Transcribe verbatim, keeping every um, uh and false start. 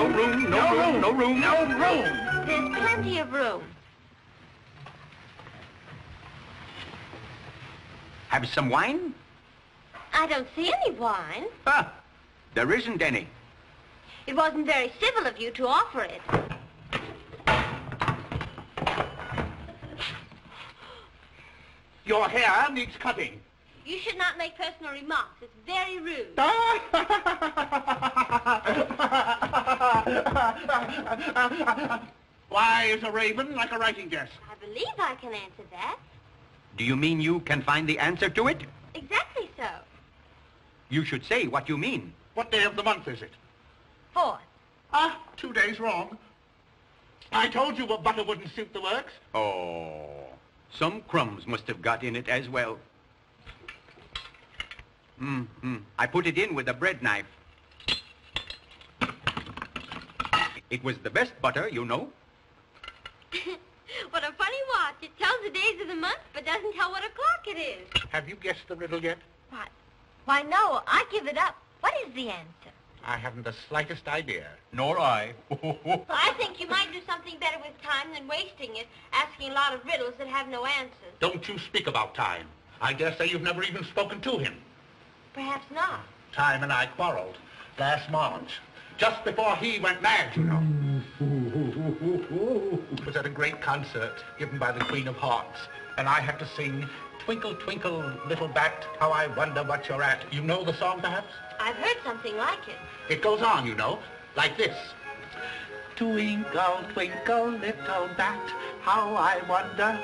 No room, no, No room, room. no room. No room. There's plenty of room. Have some wine? I don't see any wine. Ah, there isn't any. It wasn't very civil of you to offer it. Your hair needs cutting. You should not make personal remarks. It's very rude. Why is a raven like a writing desk? I believe I can answer that. Do you mean you can find the answer to it? Exactly so. You should say what you mean. What day of the month is it? Fourth. Ah, two days wrong. I told you a butter wouldn't suit the works. Oh, some crumbs must have got in it as well. Mm-hmm. I put it in with a bread knife. It was the best butter, you know. What a funny watch. It tells the days of the month, but doesn't tell what o'clock it is. Have you guessed the riddle yet? What? Why, no. I give it up. What is the answer? I haven't the slightest idea. Nor I. I think you might do something better with time than wasting it, asking a lot of riddles that have no answers. Don't you speak about Time. I dare say you've never even spoken to him. Perhaps not. Time and I quarreled last March, just before he went mad, you know. It was at a great concert given by the Queen of Hearts, and I had to sing Twinkle, Twinkle, Little Bat, How I Wonder What You're At. You know the song, perhaps? I've heard something like it. It goes on, you know, like this. Twinkle, twinkle, little bat, how I wonder